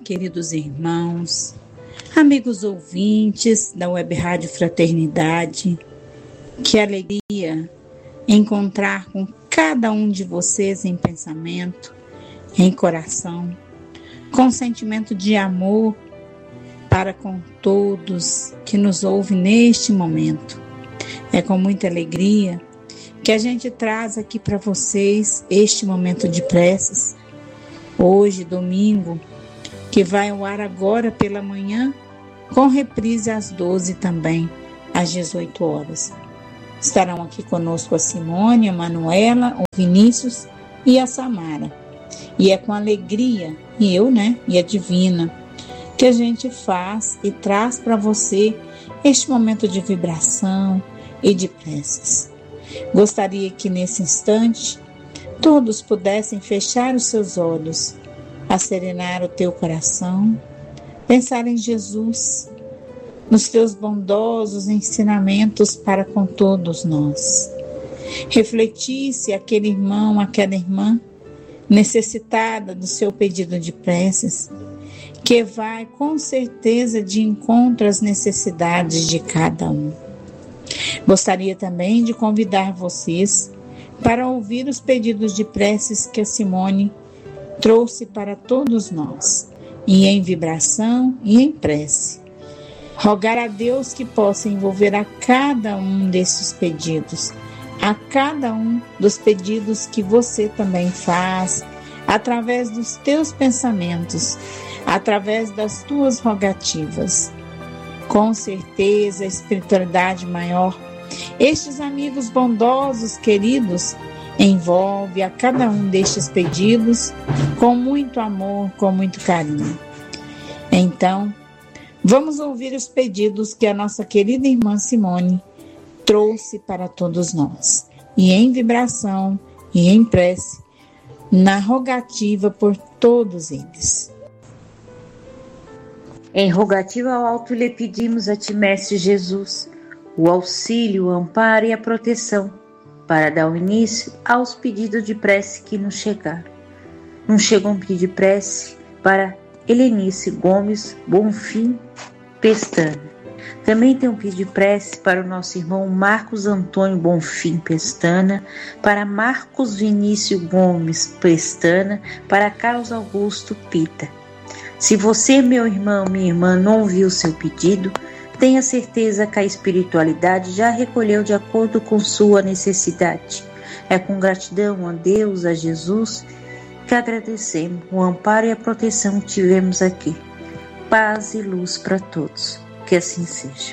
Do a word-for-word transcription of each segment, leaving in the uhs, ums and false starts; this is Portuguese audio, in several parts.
queridos irmãos, amigos ouvintes da Web Rádio Fraternidade. Que alegria encontrar com cada um de vocês em pensamento, em coração, com sentimento de amor para com todos que nos ouvem neste momento. É com muita alegria que a gente traz aqui para vocês este momento de preces. Hoje, domingo, que vai ao ar agora pela manhã, com reprise às doze também, às dezoito horas. Estarão aqui conosco a Simone, a Manuela, o Vinícius e a Samara. E é com alegria, e eu, né, e a Divina, que a gente faz e traz para você este momento de vibração e de preces. Gostaria que nesse instante todos pudessem fechar os seus olhos, acerenar o teu coração, pensar em Jesus, nos teus bondosos ensinamentos para com todos nós. Refletir se aquele irmão, aquela irmã necessitada do seu pedido de preces, que vai com certeza de encontro às necessidades de cada um. Gostaria também de convidar vocês para ouvir os pedidos de preces que a Simone trouxe para todos nós, e em vibração e em prece. Rogar a Deus que possa envolver a cada um desses pedidos, a cada um dos pedidos que você também faz, através dos teus pensamentos, através das tuas rogativas. Com certeza, a espiritualidade maior, estes amigos bondosos, queridos, envolve a cada um destes pedidos com muito amor, com muito carinho. Então, vamos ouvir os pedidos que a nossa querida irmã Simone trouxe para todos nós. E em vibração e em prece, na rogativa por todos eles. Em rogativa ao alto lhe pedimos a ti, Mestre Jesus, o auxílio, o amparo e a proteção, para dar o início aos pedidos de prece que nos chegaram. Nos chegou um pedido de prece para Helenice Gomes Bonfim Pestana. Também tem um pedido de prece para o nosso irmão Marcos Antônio Bonfim Pestana, para Marcos Vinícius Gomes Pestana, para Carlos Augusto Pita. Se você, meu irmão, minha irmã, não ouviu o seu pedido, tenha certeza que a espiritualidade já recolheu de acordo com sua necessidade. É com gratidão a Deus, a Jesus, que agradecemos o amparo e a proteção que tivemos aqui. Paz e luz para todos. Que assim seja.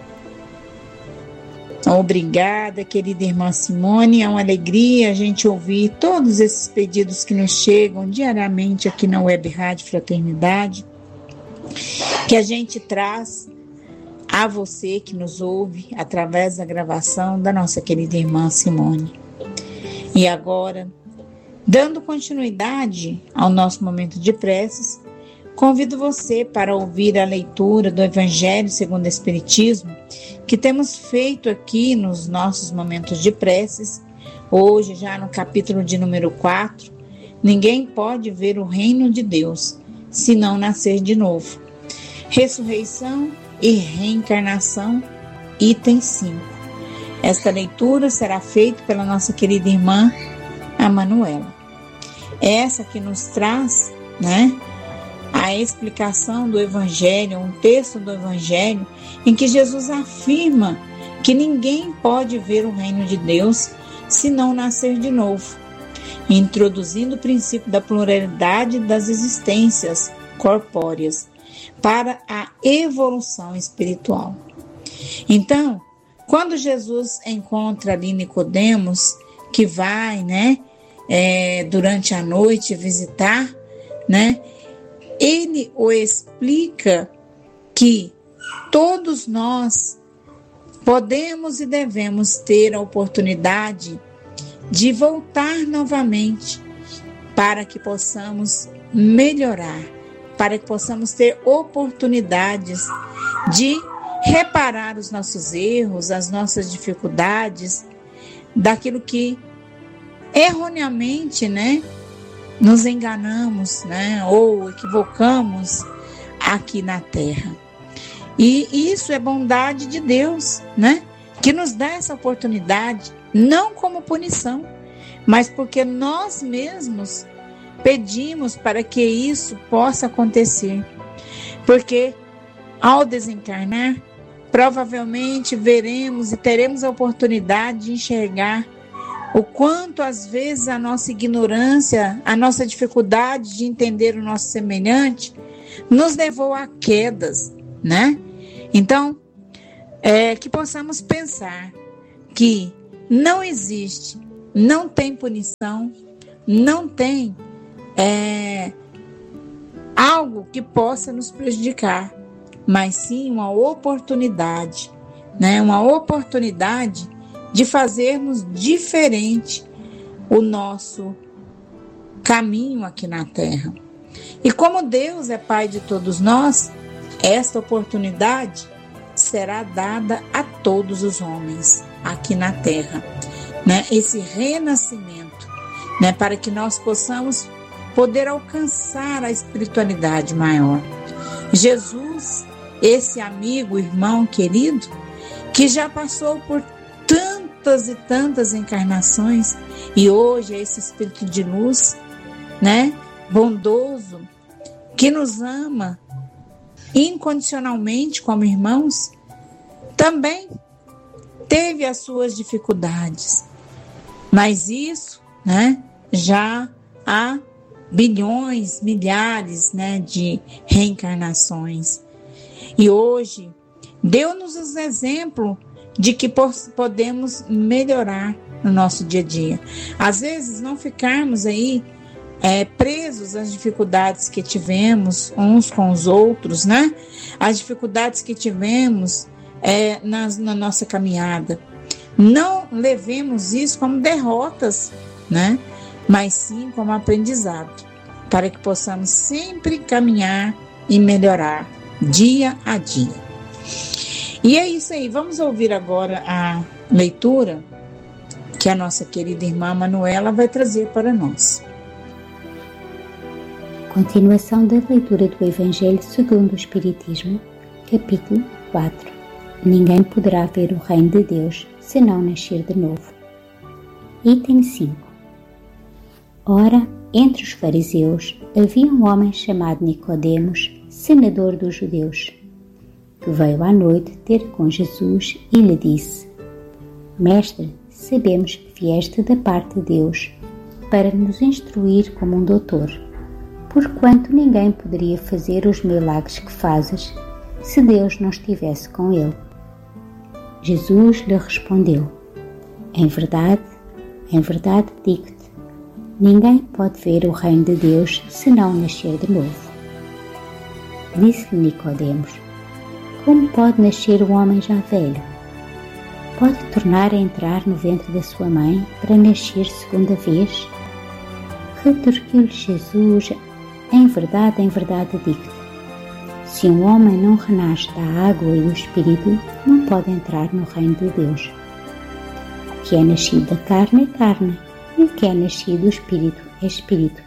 Obrigada, querida irmã Simone. É uma alegria a gente ouvir todos esses pedidos que nos chegam diariamente aqui na Web Rádio Fraternidade, que a gente traz a você que nos ouve através da gravação da nossa querida irmã Simone. E agora, dando continuidade ao nosso momento de preces, convido você para ouvir a leitura do Evangelho segundo o Espiritismo, que temos feito aqui nos nossos momentos de preces. Hoje, já no capítulo de número quatro, ninguém pode ver o reino de Deus se não nascer de novo. Ressurreição e reencarnação, item cinco. Esta leitura será feita pela nossa querida irmã, a Manuela. Essa que nos traz, né, a explicação do Evangelho, um texto do Evangelho, em que Jesus afirma que ninguém pode ver o reino de Deus se não nascer de novo, introduzindo o princípio da pluralidade das existências corpóreas para a evolução espiritual. Então, quando Jesus encontra ali Nicodemos, que vai, né, é, durante a noite visitar, né, ele o explica que todos nós podemos e devemos ter a oportunidade de voltar novamente para que possamos melhorar, para que possamos ter oportunidades de reparar os nossos erros, as nossas dificuldades, daquilo que erroneamente, né, nos enganamos, né, ou equivocamos aqui na terra. E isso é bondade de Deus, né, que nos dá essa oportunidade, não como punição, mas porque nós mesmos pedimos para que isso possa acontecer. Porque ao desencarnar, provavelmente veremos e teremos a oportunidade de enxergar o quanto às vezes a nossa ignorância, a nossa dificuldade de entender o nosso semelhante nos levou a quedas, né? Então, é, que possamos pensar que não existe, não tem punição, não tem é, algo que possa nos prejudicar, mas sim uma oportunidade, né? Uma oportunidade de fazermos diferente o nosso caminho aqui na Terra. E como Deus é Pai de todos nós, esta oportunidade será dada a todos os homens aqui na Terra, né? Esse renascimento, né? Para que nós possamos poder alcançar a espiritualidade maior. Jesus, esse amigo, irmão querido, que já passou por tantas e tantas encarnações e hoje é esse espírito de luz, né, bondoso, que nos ama incondicionalmente como irmãos, também teve as suas dificuldades, mas isso, né, já há bilhões, milhares, né, de reencarnações. E hoje deu-nos um exemplo de que podemos melhorar no nosso dia a dia. Às vezes não ficarmos aí é, presos às dificuldades que tivemos uns com os outros, né? As dificuldades que tivemos é, nas, na nossa caminhada. Não levemos isso como derrotas, né? Mas sim como aprendizado, para que possamos sempre caminhar e melhorar dia a dia. E é isso aí, vamos ouvir agora a leitura que a nossa querida irmã Manuela vai trazer para nós. Continuação da leitura do Evangelho segundo o Espiritismo, capítulo quatro. Ninguém poderá ver o reino de Deus se não nascer de novo. Item cinco. Ora, entre os fariseus havia um homem chamado Nicodemos, senador dos judeus, que veio à noite ter com Jesus e lhe disse: Mestre, sabemos que vieste da parte de Deus para nos instruir como um doutor, porquanto ninguém poderia fazer os milagres que fazes se Deus não estivesse com ele. Jesus lhe respondeu: Em verdade, em verdade digo-te, ninguém pode ver o reino de Deus se não nascer de novo. Disse-lhe Nicodemos: Como pode nascer um homem já velho? Pode tornar a entrar no ventre da sua mãe para nascer segunda vez? Retorquiu-lhe Jesus: Em verdade, em verdade digo-te, se um homem não renasce da água e do Espírito, não pode entrar no reino de Deus. O que é nascido da carne é carne, e o que é nascido do Espírito é Espírito.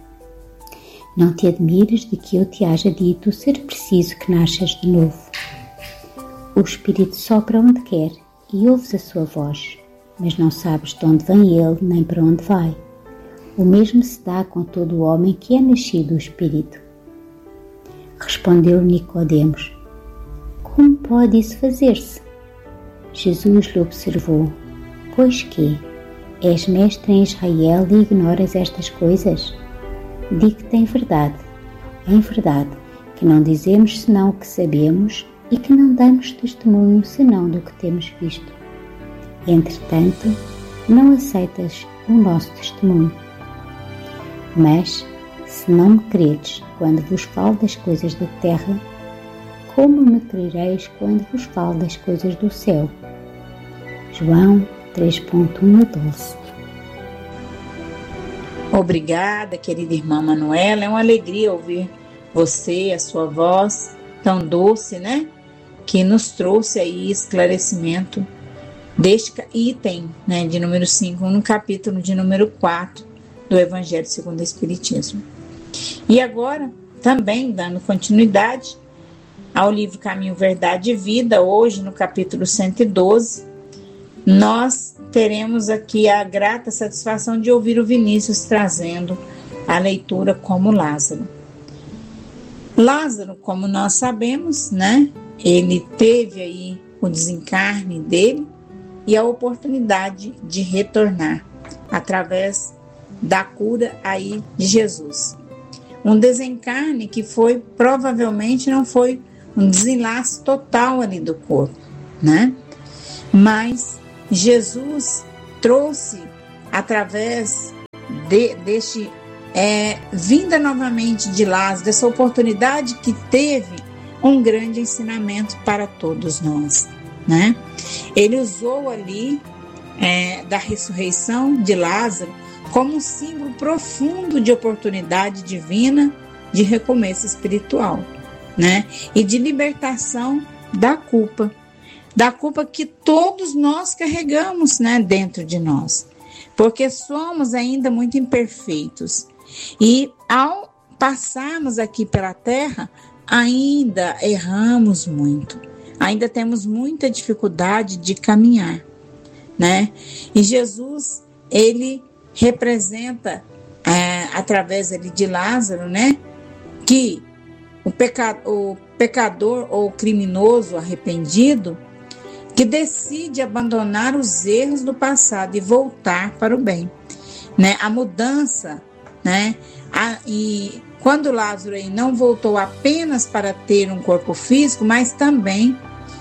Não te admires de que eu te haja dito ser preciso que nasças de novo. O Espírito sopra onde quer e ouves a sua voz, mas não sabes de onde vem ele nem para onde vai. O mesmo se dá com todo o homem que é nascido do Espírito. Respondeu Nicodemos: Como pode isso fazer-se? Jesus lhe observou: Pois que? És mestre em Israel e ignoras estas coisas? Digo-te em verdade, em verdade, que não dizemos senão o que sabemos e que não damos testemunho senão do que temos visto. Entretanto, não aceitas o nosso testemunho. Mas, se não me credes quando vos falo das coisas da terra, como me crereis quando vos falo das coisas do céu? João três, um a doze. Obrigada, querida irmã Manuela. É uma alegria ouvir você, a sua voz tão doce, né? Que nos trouxe aí esclarecimento deste item, né, de número cinco, no capítulo de número quatro do Evangelho segundo o Espiritismo. E agora, também dando continuidade ao livro Caminho, Verdade e Vida, hoje no capítulo cento e doze, nós teremos aqui a grata satisfação de ouvir o Vinícius trazendo a leitura como Lázaro. Lázaro, como nós sabemos, né, ele teve aí o desencarne dele e a oportunidade de retornar através da cura aí de Jesus. Um desencarne que foi, provavelmente não foi um desenlace total ali do corpo, né? Mas Jesus trouxe através de, deste é, vinda novamente de Lázaro, dessa oportunidade que teve, um grande ensinamento para todos nós, né? Ele usou ali é, da ressurreição de Lázaro como um símbolo profundo de oportunidade divina de recomeço espiritual, né? E de libertação da culpa, da culpa que todos nós carregamos, né, dentro de nós, porque somos ainda muito imperfeitos e ao passarmos aqui pela terra ainda erramos muito, ainda temos muita dificuldade de caminhar, né? E Jesus, ele representa é, através ali de Lázaro, né, que o, peca, o pecador ou criminoso arrependido que decide abandonar os erros do passado e voltar para o bem, né? A mudança, né? A, e quando Lázaro aí não voltou apenas para ter um corpo físico, mas também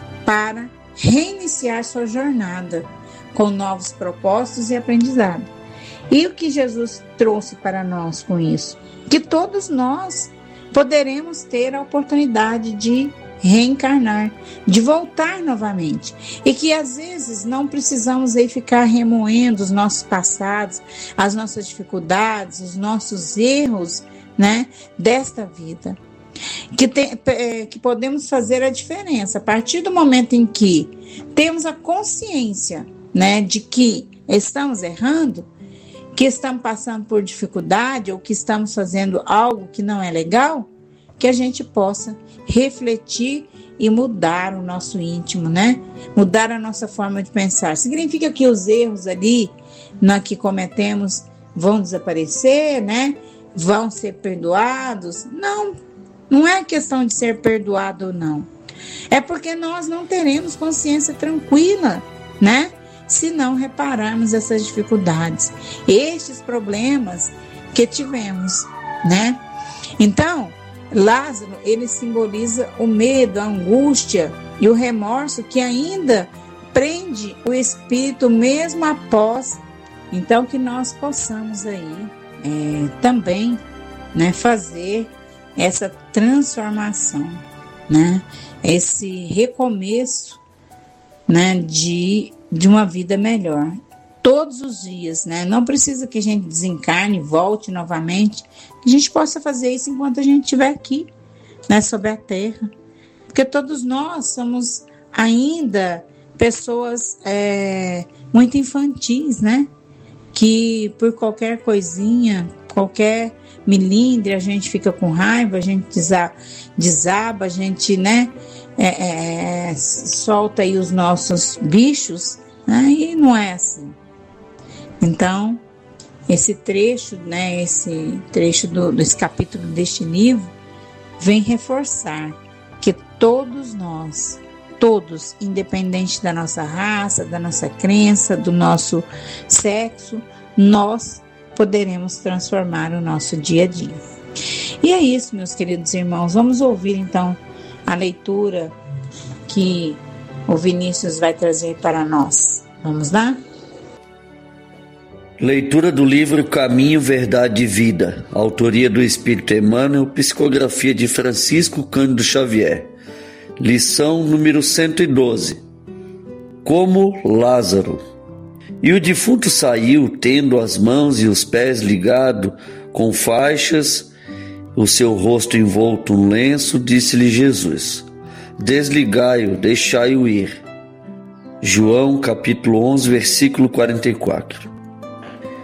para reiniciar sua jornada com novos propósitos e aprendizado. E o que Jesus trouxe para nós com isso? Que todos nós poderemos ter a oportunidade de reencarnar, de voltar novamente. E que às vezes não precisamos aí ficar remoendo os nossos passados, as nossas dificuldades, os nossos erros, né, desta vida. Que, tem, que podemos fazer a diferença a partir do momento em que temos a consciência, né, de que estamos errando, que estamos passando por dificuldade ou que estamos fazendo algo que não é legal, que a gente possa refletir e mudar o nosso íntimo, né? Mudar a nossa forma de pensar. Significa que os erros ali na que cometemos vão desaparecer, né? Vão ser perdoados? Não, não é questão de ser perdoado ou não. É porque nós não teremos consciência tranquila, né? Se não repararmos essas dificuldades, estes problemas que tivemos, né? Então, Lázaro, ele simboliza o medo, a angústia e o remorso que ainda prende o espírito mesmo após. Então, que nós possamos aí é, também, né, fazer essa transformação, né? Esse recomeço, né, de de uma vida melhor, todos os dias, né? Não precisa que a gente desencarne, volte novamente, que a gente possa fazer isso enquanto a gente estiver aqui, né, sobre a terra, porque todos nós somos ainda pessoas é, muito infantis, né? Que por qualquer coisinha, qualquer milindre, a gente fica com raiva, a gente desaba, a gente, né, é, é, solta aí os nossos bichos, né, e não é assim. Então, esse trecho, né, esse trecho do, desse capítulo deste livro vem reforçar que todos nós, todos, independente da nossa raça, da nossa crença, do nosso sexo, nós poderemos transformar o nosso dia a dia. E é isso, meus queridos irmãos. Vamos ouvir então a leitura que o Vinícius vai trazer para nós. Vamos lá? Leitura do livro Caminho, Verdade e Vida, autoria do Espírito Emmanuel, psicografia de Francisco Cândido Xavier. Lição número cento e doze. Como Lázaro. E o defunto saiu, tendo as mãos e os pés ligados com faixas, o seu rosto envolto em lenço, disse-lhe Jesus: desligai-o, deixai-o ir. João capítulo onze, versículo quarenta e quatro.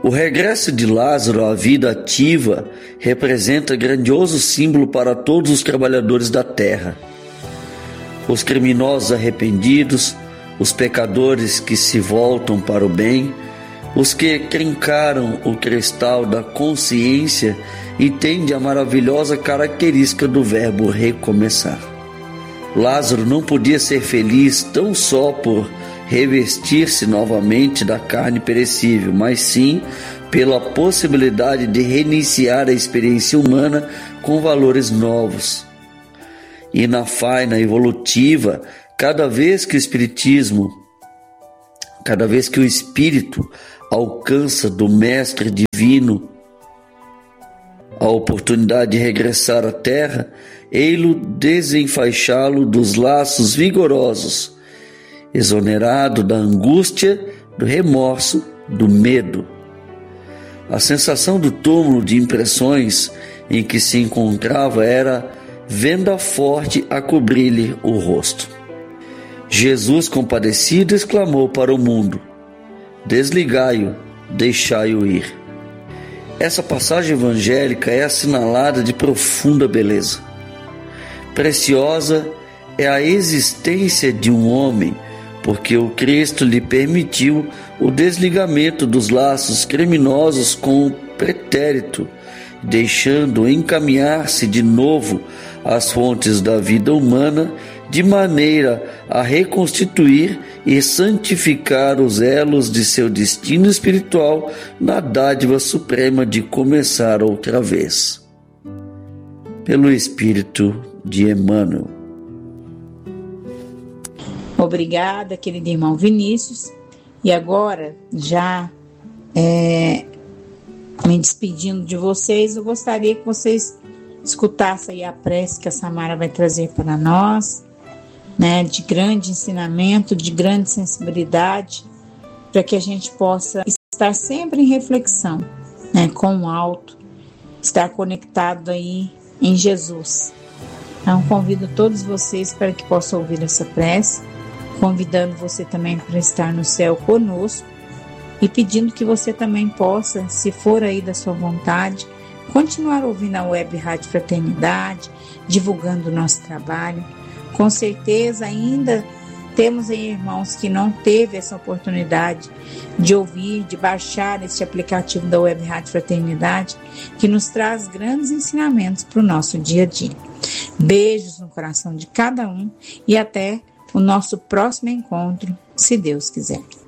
O regresso de Lázaro à vida ativa representa grandioso símbolo para todos os trabalhadores da terra. Os criminosos arrependidos, os pecadores que se voltam para o bem, os que trincaram o cristal da consciência e têm a maravilhosa característica do verbo recomeçar. Lázaro não podia ser feliz tão só por revestir-se novamente da carne perecível, mas sim pela possibilidade de reiniciar a experiência humana com valores novos. E na faina evolutiva, cada vez que o espiritismo, cada vez que o espírito alcança do mestre divino a oportunidade de regressar à terra, ei-lo desenfaixá-lo dos laços vigorosos, exonerado da angústia, do remorso, do medo. A sensação do túmulo de impressões em que se encontrava era venda forte a cobrir-lhe o rosto. Jesus, compadecido, exclamou para o mundo: desligai-o, deixai-o ir. Essa passagem evangélica é assinalada de profunda beleza. Preciosa é a existência de um homem, porque o Cristo lhe permitiu o desligamento dos laços criminosos com o pretérito, deixando encaminhar-se de novo às fontes da vida humana, de maneira a reconstituir e santificar os elos de seu destino espiritual na dádiva suprema de começar outra vez. Pelo Espírito de Emmanuel. Obrigada, querido irmão Vinícius. E agora, já é, me despedindo de vocês, eu gostaria que vocês escutassem aí a prece que a Samara vai trazer para nós, né, de grande ensinamento, de grande sensibilidade, para que a gente possa estar sempre em reflexão, né, com o alto, estar conectado aí em Jesus. Então, convido todos vocês para que possam ouvir essa prece, convidando você também para estar no céu conosco e pedindo que você também possa, se for aí da sua vontade, continuar ouvindo a Web Rádio Fraternidade, divulgando o nosso trabalho. Com certeza ainda temos aí irmãos que não teve essa oportunidade de ouvir, de baixar este aplicativo da Web Rádio Fraternidade, que nos traz grandes ensinamentos para o nosso dia a dia. Beijos no coração de cada um e até o nosso próximo encontro, se Deus quiser.